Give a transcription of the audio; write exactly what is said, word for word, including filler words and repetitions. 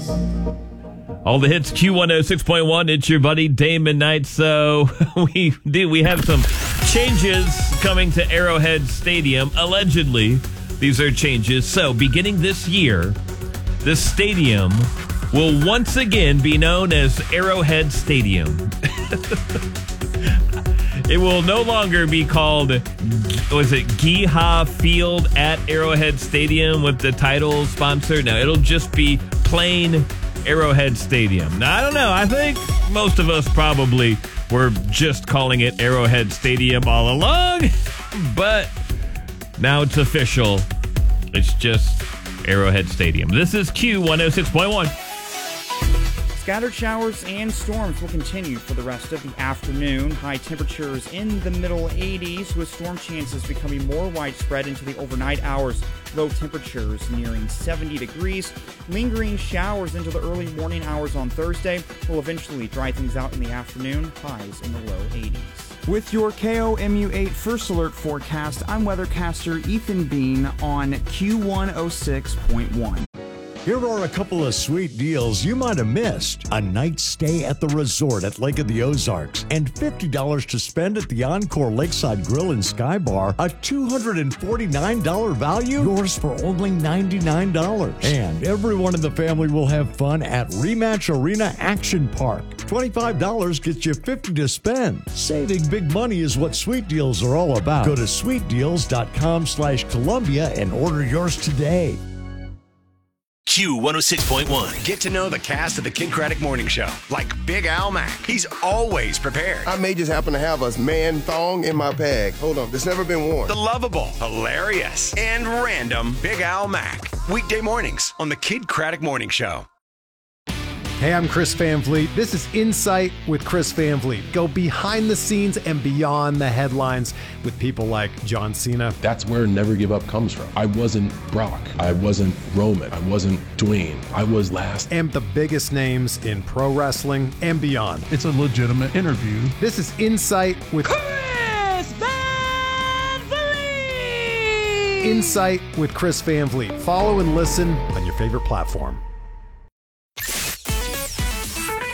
All the hits, Q one oh six point one. It's your buddy Damon Knight. So we do we have some changes coming to Arrowhead Stadium. Allegedly, these are changes. So beginning this year, the stadium will once again be known as Arrowhead Stadium. It will no longer be called, was it Geehaw Field at Arrowhead Stadium with the title sponsor? No, it'll just be plain Arrowhead Stadium. Now, I don't know. I think most of us probably were just calling it Arrowhead Stadium all along, but now it's official. It's just Arrowhead Stadium. This is Q one oh six point one. Scattered showers and storms will continue for the rest of the afternoon. High temperatures in the middle eighties, with storm chances becoming more widespread into the overnight hours. Low temperatures nearing seventy degrees. Lingering showers into the early morning hours on Thursday will eventually dry things out in the afternoon. Highs in the low eighties. With your K O M U eight First Alert forecast, I'm weathercaster Ethan Bean on Q one oh six point one. Here are a couple of sweet deals you might have missed. A night stay at the resort at Lake of the Ozarks and fifty dollars to spend at the Encore Lakeside Grill and Sky Bar. A two hundred forty-nine dollars value, yours for only ninety-nine dollars. And everyone in the family will have fun at Rematch Arena Action Park. twenty-five dollars gets you fifty dollars to spend. Saving big money is what Sweet Deals are all about. Go to sweet deals dot com slash Columbia and order yours today. Q one oh six point one. Get to know the cast of the Kid Craddock Morning Show, like Big Al Mack. He's always prepared. I may just happen to have a man thong in my bag. Hold on, it's never been worn. The lovable, hilarious, and random Big Al Mack. Weekday mornings on the Kid Craddock Morning Show. Hey, I'm Chris Van Vliet. This is Insight with Chris Van Vliet. Go behind the scenes and beyond the headlines with people like John Cena. That's where Never Give Up comes from. I wasn't Brock. I wasn't Roman. I wasn't Dwayne. I was last. And the biggest names in pro wrestling and beyond. It's a legitimate interview. This is Insight with Chris Van Vliet. Insight with Chris Van Vliet. Follow and listen on your favorite platform.